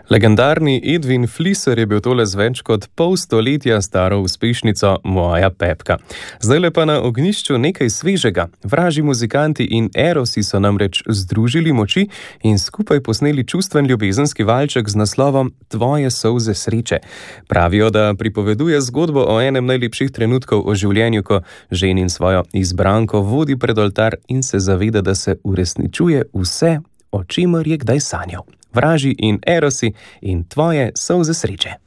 Legendarni Edwin Fliser je bil tole z več kot pol stoletja staro uspešnico Moja Pepka. Zdajle pa na ognjišču nekaj svežega. Vražji muzikanti in Erosi so namreč združili moči in skupaj posneli čustven ljubezenski valček z naslovom Tvoje solze sreče. Pravijo, da pripoveduje zgodbo o enem najlepših trenutkov o življenju, ko ženin svojo izbranko vodi pred oltar in se zaveda, da se uresničuje vse, o čemer je kdaj sanjal. Vražji in Erosi in Tvoje solze sreče.